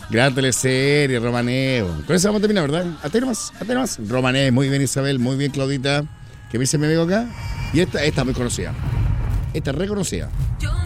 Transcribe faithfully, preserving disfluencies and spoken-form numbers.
Gran teleserie, Romané. Con eso vamos a terminar, ¿verdad? Hasta ahí nomás, hasta ahí nomás. Romané, muy bien Isabel, muy bien Claudita. ¿Qué me dice mi amigo acá? Y esta, esta es muy conocida. Esta es reconocida.